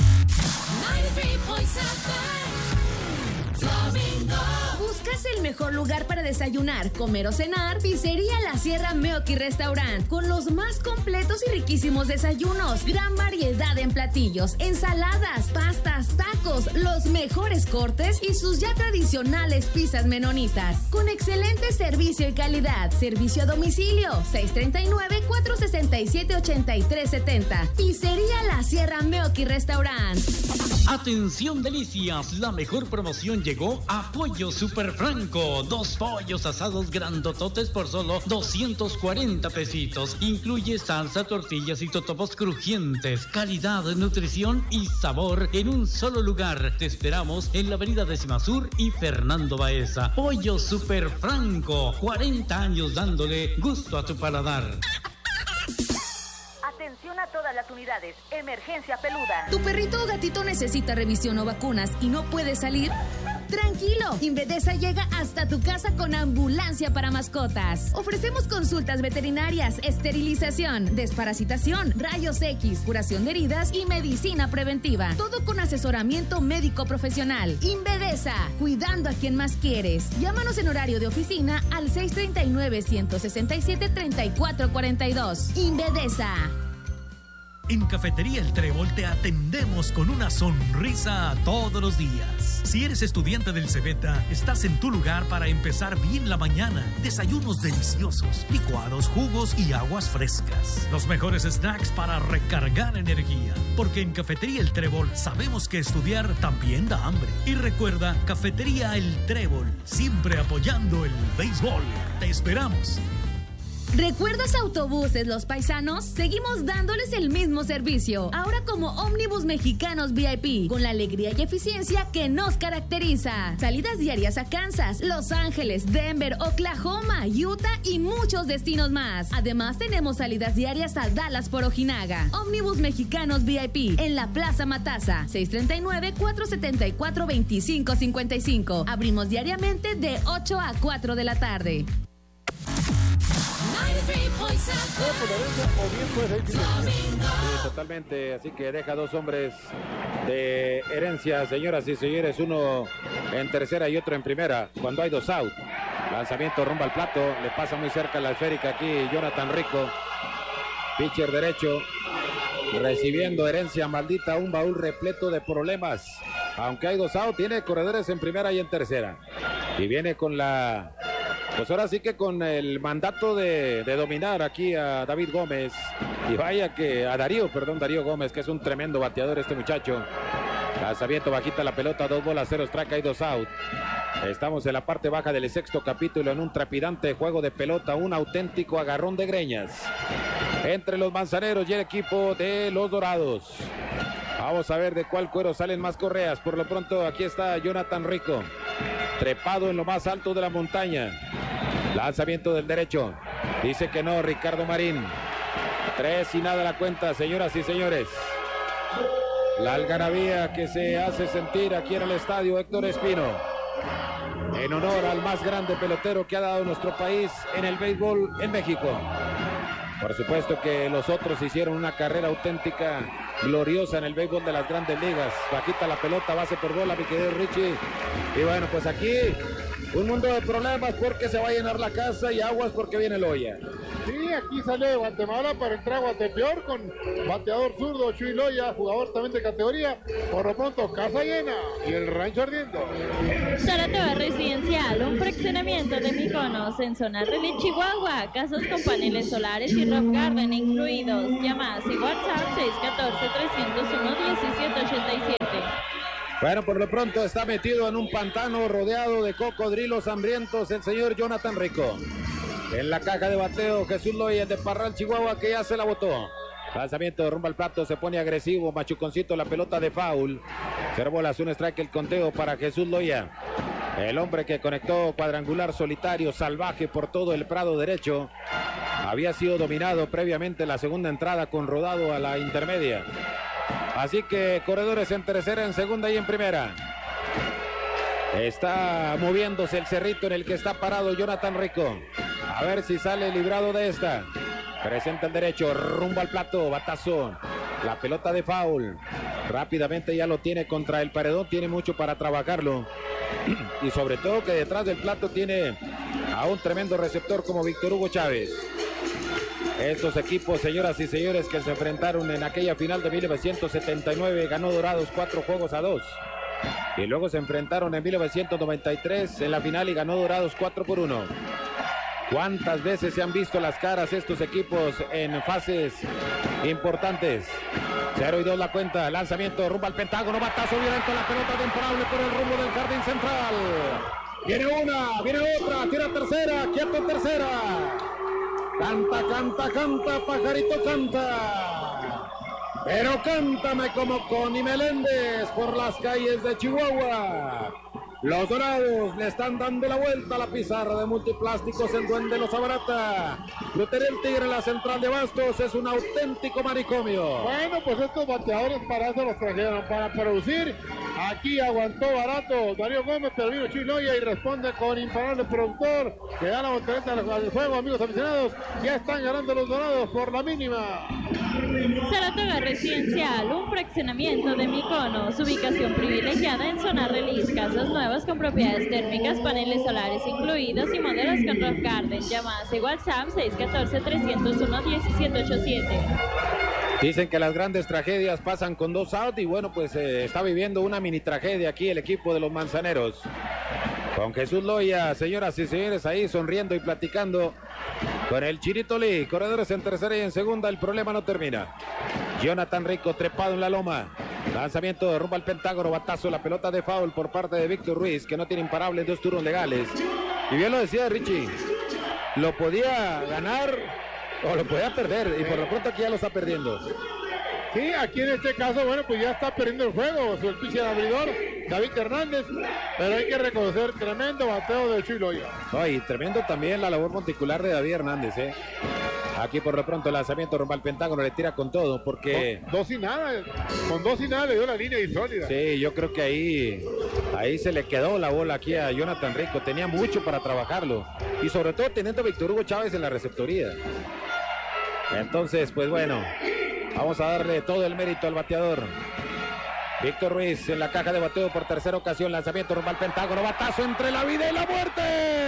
¿Buscas el mejor lugar para desayunar, comer o cenar? Pizzería La Sierra Meoqui Restaurant, con los más completos y riquísimos desayunos, gran variedad en platillos, ensaladas, pastas, tacos, los mejores cortes y sus ya tradicionales pizzas menonitas, con excelente servicio y calidad. Servicio a domicilio, 639-467-8370. Pizzería La Sierra Meoqui Restaurant. Atención delicias, la mejor promoción llegó a Pollo Super Franco. 2 pollos asados grandototes por solo 240 pesitos. Incluye salsa, tortillas y totopos crujientes. Calidad, nutrición y sabor en un solo lugar. Te esperamos en la avenida Décima Sur y Fernando Baeza. Pollo Super Franco, 40 años dándole gusto a tu paladar. Atención a todas las unidades. Emergencia peluda. ¿Tu perrito o gatito necesita revisión o vacunas y no puede salir? Tranquilo, Invedesa llega hasta tu casa con ambulancia para mascotas. Ofrecemos consultas veterinarias, esterilización, desparasitación, rayos X, curación de heridas y medicina preventiva. Todo con asesoramiento médico profesional. Invedesa, cuidando a quien más quieres. Llámanos en horario de oficina al 639-167-3442. Invedesa. En Cafetería El Trébol te atendemos con una sonrisa todos los días. Si eres estudiante del Cebeta, estás en tu lugar para empezar bien la mañana. Desayunos deliciosos, licuados, jugos y aguas frescas. Los mejores snacks para recargar energía. Porque en Cafetería El Trébol sabemos que estudiar también da hambre. Y recuerda, Cafetería El Trébol, siempre apoyando el béisbol. Te esperamos. ¿Recuerdas Autobuses Los Paisanos? Seguimos dándoles el mismo servicio, ahora como ómnibus mexicanos VIP, con la alegría y eficiencia que nos caracteriza. Salidas diarias a Kansas, Los Ángeles, Denver, Oklahoma, Utah y muchos destinos más. Además tenemos salidas diarias a Dallas por Ojinaga. Ómnibus mexicanos VIP en la Plaza Matasa, 639-474-2555. Abrimos diariamente de 8 a 4 de la tarde. Sí, totalmente, así que deja 2 hombres de herencia, señoras y señores, uno en tercera y otro en primera, cuando hay 2 out. Lanzamiento rumbo al plato, le pasa muy cerca la esférica aquí Jonathan Rico, pitcher derecho, recibiendo herencia maldita, un baúl repleto de problemas. Aunque hay 2 out, tiene corredores en primera y en tercera. Y viene con la... Pues ahora sí que con el mandato de dominar aquí a David Gómez. Y vaya que a Darío Gómez, que es un tremendo bateador este muchacho. Lanzamiento bajita la pelota, 2 bolas, 0 strike, hay 2 out. Estamos en la parte baja del 6º capítulo en un trepidante juego de pelota, un auténtico agarrón de greñas entre los Manzaneros y el equipo de los Dorados. Vamos a ver de cuál cuero salen más correas. Por lo pronto aquí está Jonathan Rico, trepado en lo más alto de la montaña. Lanzamiento del derecho, dice que no Ricardo Marín. 3 y nada la cuenta, señoras y señores. La algarabía que se hace sentir aquí en el estadio Héctor Espino, en honor al más grande pelotero que ha dado nuestro país en el béisbol en México. Por supuesto que los otros hicieron una carrera auténtica, gloriosa en el béisbol de las grandes ligas. Bajita la pelota, base por bola, mi querido Richie. Y bueno, pues aquí Un mundo de problemas porque se va a llenar la casa y aguas porque viene Loya. Sí, aquí salió de Guatemala para entrar a Guatepeor con bateador zurdo Chuy Loya, jugador también de categoría. Por lo pronto, casa llena y el rancho ardiendo. Saratoga Residencial, un fraccionamiento de Mykonos en zona Relé, Chihuahua. Casas con paneles solares y rock garden incluidos. Llamadas y WhatsApp 614-301-1787. Bueno, por lo pronto está metido en un pantano rodeado de cocodrilos hambrientos el señor Jonathan Rico. En la caja de bateo, Jesús Loya de Parral, Chihuahua, que ya se la botó. Lanzamiento rumbo al plato, se pone agresivo, machuconcito, la pelota de foul. 0 bolas, 1 strike el conteo para Jesús Loya. El hombre que conectó cuadrangular solitario, salvaje por todo el prado derecho. Había sido dominado previamente la segunda entrada con rodado a la intermedia. Así que corredores en tercera, en segunda y en primera. Está moviéndose el cerrito en el que está parado Jonathan Rico. A ver si sale librado de esta. Presenta el derecho, rumbo al plato, batazo. La pelota de foul. Rápidamente ya lo tiene contra el paredón, tiene mucho para trabajarlo. Y sobre todo que detrás del plato tiene a un tremendo receptor como Víctor Hugo Chávez. Estos equipos, señoras y señores, que se enfrentaron en aquella final de 1979, ganó Dorados 4-2. Y luego se enfrentaron en 1993 en la final y ganó Dorados 4-1. ¿Cuántas veces se han visto las caras estos equipos en fases importantes? 0-2 la cuenta, lanzamiento rumbo al Pentágono, batazo violento, la pelota temporable por el rumbo del jardín central. Viene una, viene otra, tira tercera, quieto en tercera. Canta, canta, canta, pajarito canta. Pero cántame como Connie Meléndez por las calles de Chihuahua. Los Dorados le están dando la vuelta a la pizarra de Multiplásticos, el Duende los abarata. Frutería El Tigre, la central de Bastos, es un auténtico manicomio. Bueno, pues estos bateadores para eso los trajeron, para producir. Aquí aguantó barato Darío Gómez, pero vino Chuy Loya y responde con imparable productor. Que da la voltereta al juego, amigos aficionados. Ya están ganando los Dorados por la mínima. Saratoga Residencial, un fraccionamiento de Mykonos, ubicación privilegiada en zona Relis, casas nuevas con propiedades térmicas, paneles solares incluidos y modelos con rock garden. Llamadas y WhatsApp 614-301-1787. Dicen que las grandes tragedias pasan con 2 outs y bueno, pues está viviendo una mini tragedia aquí el equipo de los Manzaneros. Con Jesús Loya, señoras y señores, ahí sonriendo y platicando con el Chinito Lee. Corredores en tercera y en segunda, el problema no termina. Jonathan Rico trepado en la loma. Lanzamiento rumbo al Pentágono, batazo, la pelota de foul por parte de Víctor Ruiz, que no tiene imparable en 2 turnos legales. Y bien lo decía Richie, lo podía ganar o lo podía perder, y por lo pronto aquí ya lo está perdiendo. Sí, aquí en este caso, bueno, pues ya está perdiendo el juego, su pitcher abridor, David Hernández, pero hay que reconocer tremendo bateo de Chuy Loya. No, y tremendo también la labor monticular de David Hernández, Aquí por lo pronto el lanzamiento rumbo al Pentágono, le tira con todo porque... Con 2 y nada le dio la línea insólita. Sí, yo creo que ahí se le quedó la bola aquí a Jonathan Rico, tenía mucho para trabajarlo y sobre todo teniendo a Víctor Hugo Chávez en la receptoría. Entonces, pues bueno, vamos a darle todo el mérito al bateador. Víctor Ruiz en la caja de bateo por tercera ocasión, lanzamiento rumbo al Pentágono, batazo entre la vida y la muerte.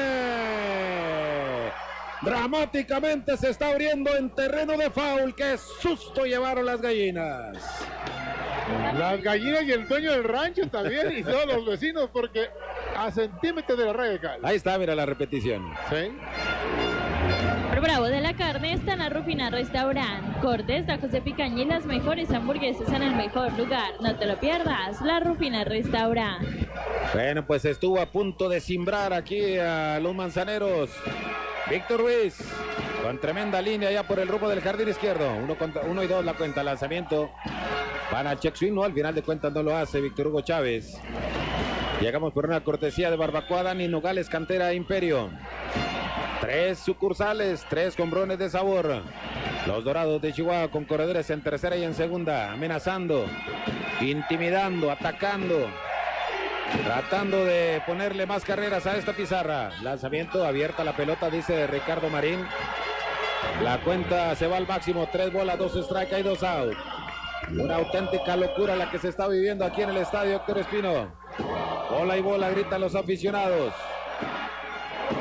Dramáticamente se está abriendo en terreno de foul. ¡Qué susto llevaron las gallinas! Las gallinas y el dueño del rancho también y todos los vecinos porque a centímetros de la raya de cal. Ahí está, mira la repetición. Sí. Por Bravo de la Carne está en la Rufina Restaurant. Cortes, tacos de picaña y las mejores hamburguesas en el mejor lugar. No te lo pierdas, la Rufina Restaurant. Bueno, pues estuvo a punto de cimbrar aquí a los Manzaneros. Víctor Ruiz con tremenda línea ya por el rumbo del jardín izquierdo. 1 y 2 la cuenta, lanzamiento. Van al check swing, no, al final de cuentas no lo hace Víctor Hugo Chávez. Llegamos por una cortesía de Barbacoa Dani Nogales, Cantera Imperio. 3 sucursales, 3 hombrones de sabor. Los Dorados de Chihuahua con corredores en tercera y en segunda, amenazando, intimidando, atacando, tratando de ponerle más carreras a esta pizarra. Lanzamiento, abierta la pelota, dice Ricardo Marín. La cuenta se va al máximo, 3 bolas, 2 strike, hay 2 out. Una auténtica locura la que se está viviendo aquí en el estadio Héctor Espino. Bola y bola, gritan los aficionados.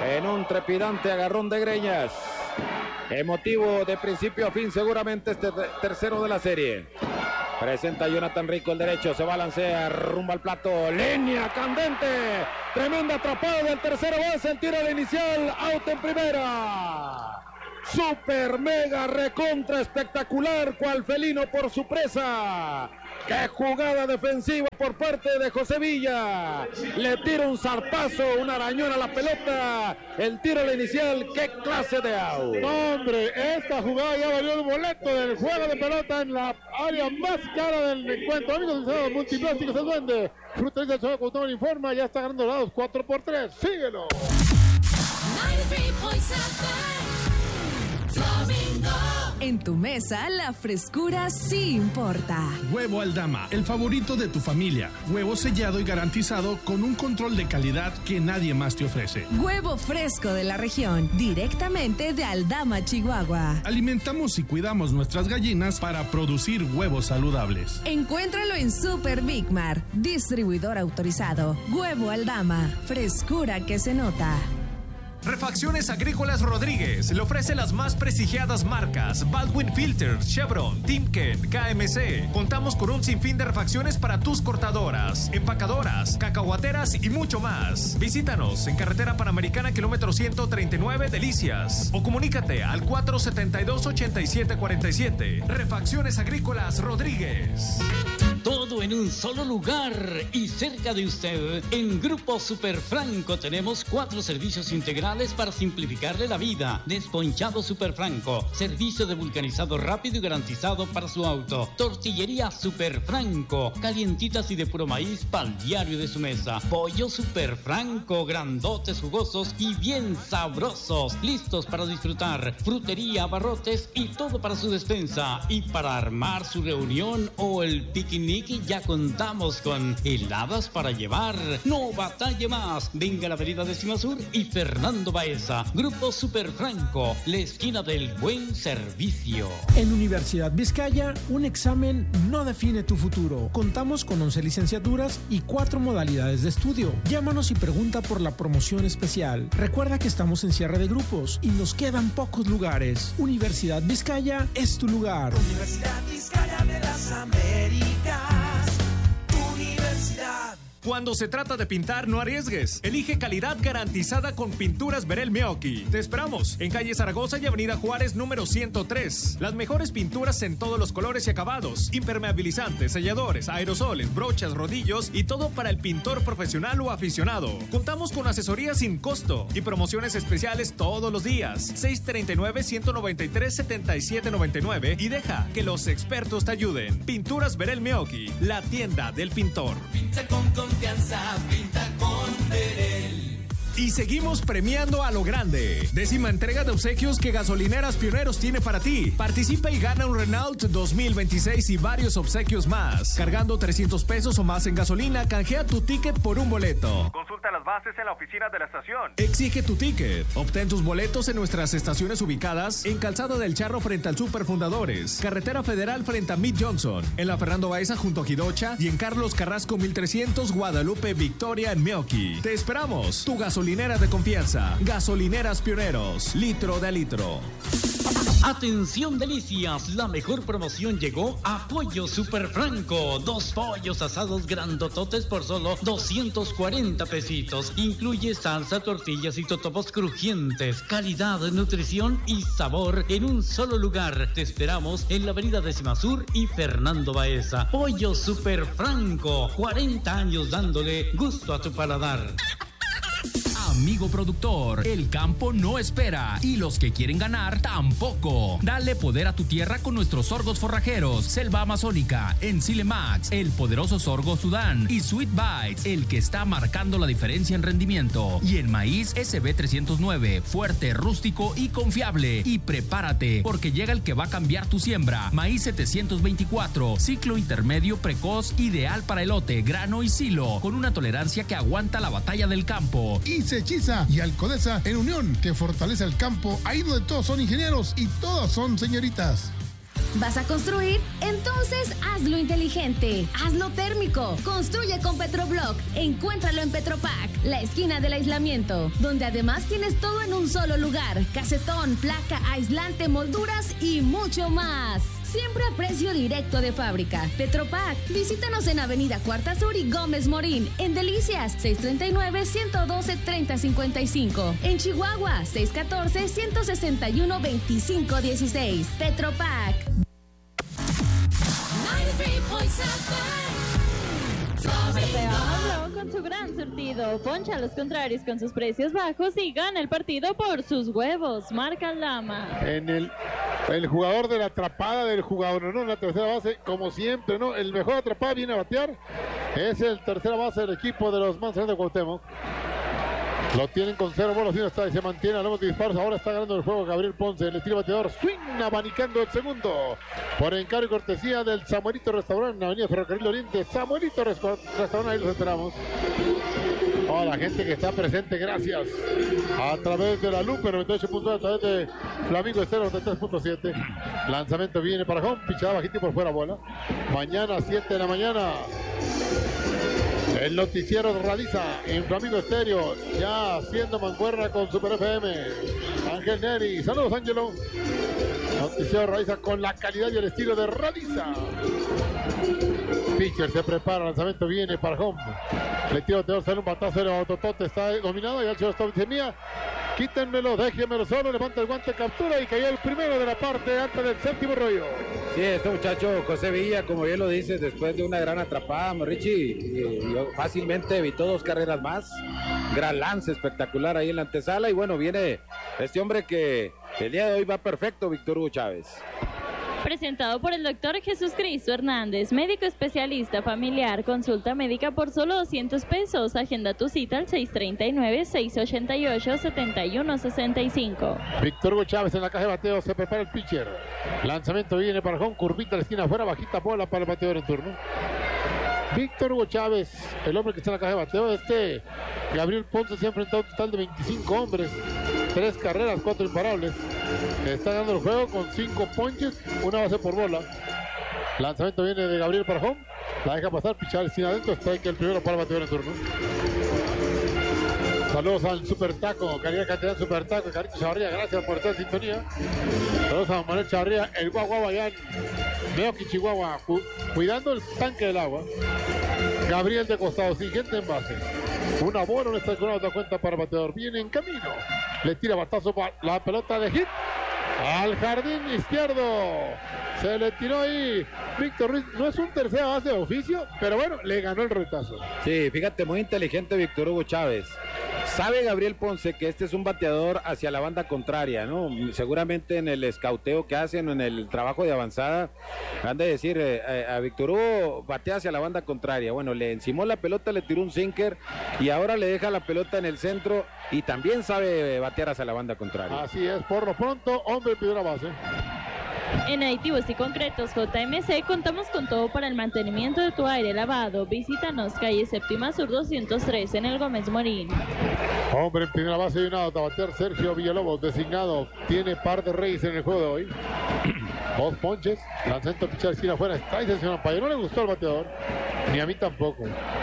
en un trepidante agarrón de greñas. Emotivo de principio a fin, seguramente este tercero de la serie. Presenta Jonathan Rico el derecho, se balancea rumbo al plato, línea candente, tremenda atrapada del tercero base, el tiro al inicial, out en primera. Super mega recontra espectacular, cual felino por su presa. ¡Qué jugada defensiva por parte de José Villa! Le tira un zarpazo, un arañón a la pelota. El tiro al inicial, ¡qué clase de out! No, hombre, esta jugada ya valió el boleto del juego de pelota en la área más cara del encuentro. Amigos de Multiplásticos El Duende. Frutería del Chavo Cuauhtémoc informa, ya está ganando lados 4-3. ¡Síguelo! En tu mesa, la frescura sí importa. Huevo Aldama, el favorito de tu familia. Huevo sellado y garantizado con un control de calidad que nadie más te ofrece. Huevo fresco de la región, directamente de Aldama, Chihuahua. Alimentamos y cuidamos nuestras gallinas para producir huevos saludables. Encuéntralo en Super Big Mar, distribuidor autorizado. Huevo Aldama, frescura que se nota. Refacciones Agrícolas Rodríguez le ofrece las más prestigiadas marcas Baldwin Filters, Chevron, Timken, KMC. Contamos con un sinfín de refacciones para tus cortadoras, empacadoras, cacahuateras y mucho más. Visítanos en Carretera Panamericana, kilómetro 139, Delicias. O comunícate al 472-8747. Refacciones Agrícolas Rodríguez. Todo en un solo lugar y cerca de usted. En Grupo Super Franco tenemos 4 servicios integrales para simplificarle la vida. Desponchado Super Franco, servicio de vulcanizado rápido y garantizado para su auto. Tortillería Super Franco, calientitas y de puro maíz para el diario de su mesa. Pollo Super Franco, grandotes, jugosos y bien sabrosos, listos para disfrutar. Frutería, abarrotes y todo para su despensa. Y para armar su reunión o el picnic, ya contamos con heladas para llevar. No batalle más. Venga a la avenida Décima Sur y Fernando Baeza. Grupo Super Franco, la esquina del buen servicio. En Universidad Vizcaya, un examen no define tu futuro. Contamos con 11 licenciaturas y 4 modalidades de estudio. Llámanos y pregunta por la promoción especial. Recuerda que estamos en cierre de grupos y nos quedan pocos lugares. Universidad Vizcaya es tu lugar. Universidad Vizcaya de las Américas. Universidad. Cuando se trata de pintar, no arriesgues. Elige calidad garantizada con Pinturas Verel Meoqui. Te esperamos en calle Zaragoza y avenida Juárez número 103. Las mejores pinturas en todos los colores y acabados. Impermeabilizantes, selladores, aerosoles, brochas, rodillos y todo para el pintor profesional o aficionado. Contamos con asesoría sin costo y promociones especiales todos los días. 639-193-7799 y deja que los expertos te ayuden. Pinturas Verel Meoqui, la tienda del pintor. Pinta con confianza, pinta con Verel. Y seguimos premiando a lo grande. 10ª entrega de obsequios que Gasolineras Pioneros tiene para ti. Participa y gana un Renault 2026 y varios obsequios más. Cargando 300 pesos o más en gasolina, canjea tu ticket por un boleto. Consulta las bases en la oficina de la estación. Exige tu ticket. Obtén tus boletos en nuestras estaciones ubicadas en Calzada del Charro frente al Super Fundadores, Carretera Federal frente a Mid Johnson, en la Fernando Baeza junto a Jidocha y en Carlos Carrasco 1300 Guadalupe Victoria en Meoqui. Te esperamos. Tu gasolinera de confianza. Gasolineras Pioneros. Litro de litro. Atención Delicias, la mejor promoción llegó a Pollo Super Franco. 2 pollos asados grandototes por solo 240 pesitos. Incluye salsa, tortillas y totopos crujientes. Calidad, nutrición y sabor en un solo lugar. Te esperamos en la avenida Décima Sur y Fernando Baeza. Pollo Super Franco, 40 años dándole gusto a tu paladar. Amigo productor, el campo no espera y los que quieren ganar tampoco. Dale poder a tu tierra con nuestros sorgos forrajeros, Selva Amazónica, Encile Max, el poderoso sorgo Sudán y Sweet Bites, el que está marcando la diferencia en rendimiento. Y el maíz SB 309, fuerte, rústico y confiable. Y prepárate, porque llega el que va a cambiar tu siembra. Maíz 724, ciclo intermedio precoz, ideal para elote, grano y silo, con una tolerancia que aguanta la batalla del campo. Y Hechiza y Alcodesa en unión, que fortalece el campo, ahí donde todos son ingenieros y todas son señoritas. ¿Vas a construir? Entonces hazlo inteligente, hazlo térmico. Construye con Petroblock. Encuéntralo en Petropac, la esquina del aislamiento, donde además tienes todo en un solo lugar: casetón, placa, aislante, molduras y mucho más. Siempre a precio directo de fábrica. Petropac. Visítanos en Avenida Cuarta Sur y Gómez Morín. En Delicias, 639-112-3055. En Chihuahua, 614-161-2516. Petropac. Sorteamos con su gran surtido. Poncha a los contrarios con sus precios bajos y gana el partido por sus huevos. Marca Lama. En el jugador de la atrapada del jugador, ¿no? En la tercera base, como siempre, ¿no? El mejor atrapado viene a batear. Es el tercera base del equipo de los Manzanares de Cuauhtémoc. Lo tienen con 0 bolas y está y se mantiene a los disparos. Ahora está ganando el juego Gabriel Ponce. Le tira bateador. Swing abanicando el segundo. Por encargo y cortesía del Samuelito Restaurante, Avenida Ferrocarril Oriente. Samuelito Restaurante, ahí los esperamos. Toda la gente que está presente, gracias. A través de la Lupe 98.2, a través de Flamingo Estero 93.7. Lanzamiento viene para home. Pichada bajito y por fuera bola. Mañana 7 de la mañana. El noticiero realiza en Flamingo Estéreo, ya haciendo mancuerna con Super FM. Ángel Neri, saludos Ángelo. Noticiero realiza con la calidad y el estilo de Radiza. Pitcher se prepara, lanzamiento viene para home. Le tira bateador, sale un batazo, el autotote está dominado y el señor dice: mía, quítenmelo, déjenmelo solo, levanta el guante, captura y cayó el primero de la parte antes del séptimo rollo. Sí, este muchacho José Villa, como bien lo dices, después de una gran atrapada, Richie, fácilmente evitó 2 carreras más. Gran lance espectacular ahí en la antesala y bueno, viene este hombre que el día de hoy va perfecto, Víctor Hugo Chávez. Presentado por el doctor Jesús Cristo Hernández, médico especialista familiar. Consulta médica por solo 200 pesos. Agenda tu cita al 639-688-7165. Víctor Hugo Chávez en la caja de bateo, se prepara el pitcher. Lanzamiento viene para home, curvita a la esquina afuera, bajita bola para el bateador en turno. Víctor Hugo Chávez, el hombre que está en la caja de bateo. Gabriel Ponce se ha enfrentado a un total de 25 hombres, 3 carreras, 4 imparables. Está ganando el juego con 5 ponches, 1 base por bola. Lanzamiento viene de Gabriel para home, la deja pasar, pichar sin adentro, strike el primero para el bateador en turno. Saludos al Super Taco, calidad cantidad Super Taco, Carito Chavarría, gracias por estar en sintonía. Saludos a Manuel Chavarría, el Guaguaba allá en Meoqui, Chihuahua, cuidando el tanque del agua. Gabriel de costado, sin gente en base. Una bola, no está con otra cuenta para el bateador. Viene en camino. Le tira batazo para la pelota de hit. Al jardín izquierdo. Se le tiró ahí Víctor Ruiz. No es un tercera base de oficio, pero bueno, le ganó el retazo. Sí, fíjate, muy inteligente Víctor Hugo Chávez. Sabe Gabriel Ponce que este es un bateador hacia la banda contraria, ¿no? Seguramente en el escauteo que hacen, en el trabajo de avanzada, han de decir a Víctor Hugo, batea hacia la banda contraria. Bueno, le encimó la pelota, le tiró un sinker y ahora le deja la pelota en el centro y también sabe batear hacia la banda contraria. Así es, por lo pronto, hombre pidió la base. En Aditivos y Concretos JMC contamos con todo para el mantenimiento de tu aire lavado. Visítanos, calle Séptima Sur 203 en el Gómez Morín. Hombre en primera base y una out a batear Sergio Villalobos, designado. Tiene par de reyes en el juego de hoy. 2 ponches, lanzamiento pichar esquina afuera. Está el señor Ampaya. No le gustó al bateador, ni a mí tampoco.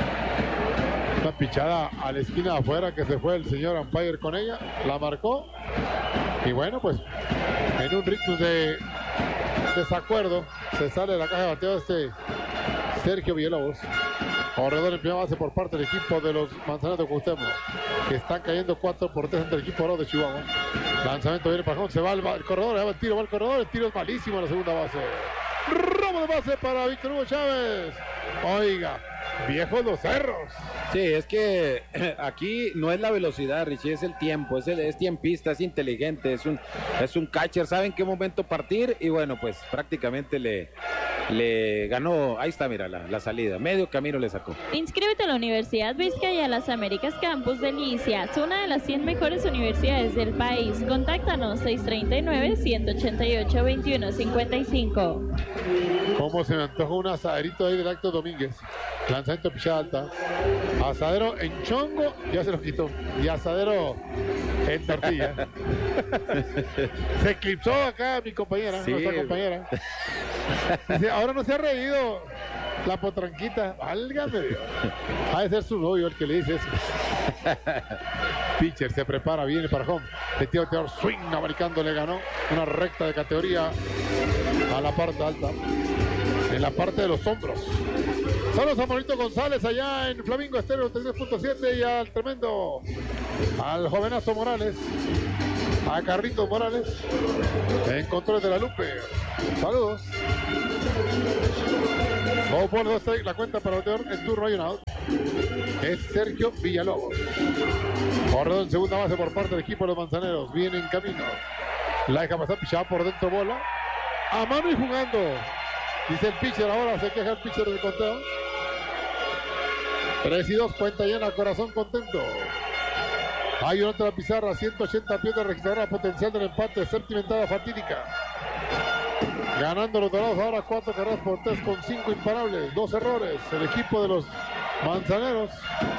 Una pichada a la esquina de afuera que se fue el señor Umpire con ella, la marcó y bueno, pues en un ritmo de desacuerdo se sale de la caja de bateo Sergio Villalobos. Corredor en primera base por parte del equipo de los Manzanares de Cuauhtémoc, que están cayendo 4-3 ante el equipo de Chihuahua. Lanzamiento viene para home, se va el corredor, va el tiro, el tiro es malísimo en la segunda base. Robo de base para Víctor Hugo Chávez. Oiga, viejos los cerros. Sí, es que aquí no es la velocidad, Richie, es el tiempo, es tiempista, es inteligente, es un catcher, sabe en qué momento partir y bueno, pues prácticamente le ganó, ahí está, mira la salida, medio camino le sacó. Inscríbete a la Universidad Vizcaya Las Américas Campus Delicias, una de las 100 mejores universidades del país. Contáctanos 639-188-2155. ¿Cómo se me antoja un asadito ahí del Acto Domínguez? Lanzamiento pichada alta. Asadero en chongo, ya se los quitó. Y asadero en tortilla. Se eclipsó acá mi compañera, Sí. nuestra compañera. Dice, ahora no se ha reído la potranquita. Válgame Dios. Ha de ser su novio el que le dice eso. Pitcher se prepara, viene para home. El tío Teor swing americano le ganó una recta de categoría a la parte alta. En la parte de los hombros. Saludos a Maurito González allá en Flamingo Estéreo 33.7 y al tremendo, al jovenazo Morales, a Carritos Morales, en control de la Lupe. Saludos. Vamos por 2 la cuenta para bateador en turno, hay un out. Es Sergio Villalobos. Corredor en segunda base por parte del equipo de los Manzaneros. Viene en camino. La deja pasar, pichada por dentro, bola. A mano y jugando. Dice el pitcher, ahora se queja el pitcher del conteo. 3-2, cuenta llena, corazón contento. Hay una otra pizarra, 180 pies de registradora potencial del empate, séptima entrada fatídica. Ganando los Dorados ahora 4 carreras por 3 con 5 imparables, 2 errores. El equipo de los Manzaneros.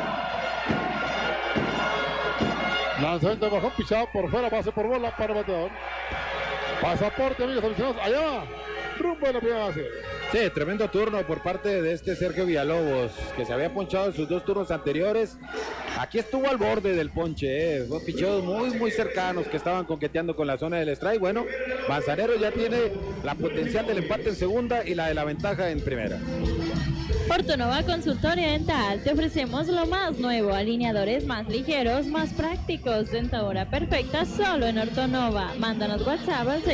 Lanzamiento de bajón, pichado por fuera, base por bola para el bateador. Pasaporte, amigos aficionados, allá va. Rumbo de la primera base. Sí, tremendo turno por parte de este Sergio Villalobos, que se había ponchado en sus 2 turnos anteriores. Aquí estuvo al borde del ponche, fue picheos muy cercanos que estaban coqueteando con la zona del strike. Bueno, Manzanero ya tiene la potencial del empate en segunda y la de la ventaja en primera. Ortonova Consultorio Dental, te ofrecemos lo más nuevo, alineadores más ligeros, más prácticos, dentadura perfecta solo en Ortonova. Mándanos WhatsApp al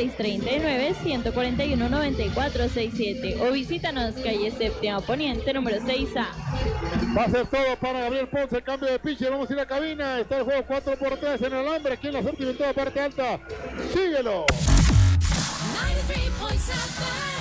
639-141-9467 o visítanos calle Séptima Poniente número 6A. Va a ser todo para Gabriel Ponce, el cambio de pitcher, vamos a ir a cabina, está el juego 4-3 en el alambre, aquí en la séptima en toda parte alta, síguelo. 93.7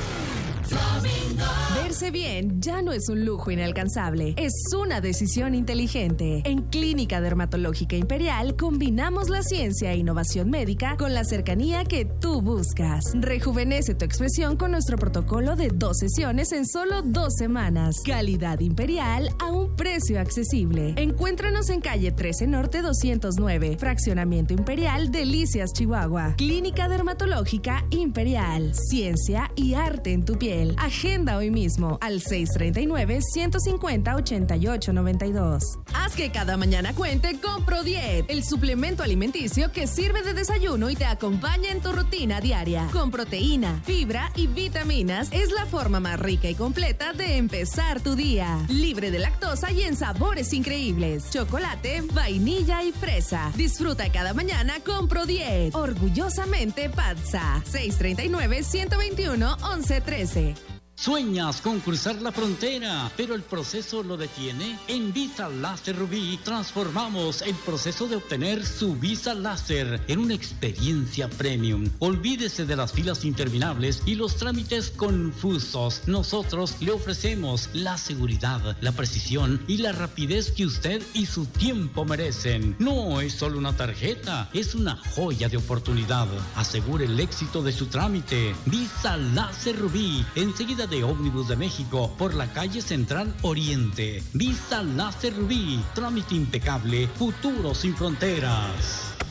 Verse bien ya no es un lujo inalcanzable, es una decisión inteligente. En Clínica Dermatológica Imperial combinamos la ciencia e innovación médica con la cercanía que tú buscas. Rejuvenece tu expresión con nuestro protocolo de 2 sesiones en solo 2 semanas. Calidad Imperial a un precio accesible. Encuéntranos en calle 13 Norte 209, Fraccionamiento Imperial, Delicias, Chihuahua. Clínica Dermatológica Imperial, ciencia y arte en tu piel. Agenda hoy mismo al 639-150-8892. Haz que cada mañana cuente con ProDiet, el suplemento alimenticio que sirve de desayuno y te acompaña en tu rutina diaria. Con proteína, fibra y vitaminas, es la forma más rica y completa de empezar tu día. Libre de lactosa y en sabores increíbles: chocolate, vainilla y fresa. Disfruta cada mañana con ProDiet. Orgullosamente Patsa. 639-121-1113. ¿Sueñas con cruzar la frontera, pero el proceso lo detiene? En Visa Láser Rubí transformamos el proceso de obtener su visa láser en una experiencia premium. Olvídese de las filas interminables y los trámites confusos. Nosotros le ofrecemos la seguridad, la precisión y la rapidez que usted y su tiempo merecen. No es solo una tarjeta, es una joya de oportunidad. Asegure el éxito de su trámite. Visa Láser Rubí, enseguida de Ómnibus de México, por la calle Central Oriente. Visa Láser Rubí, trámite impecable, futuro sin fronteras.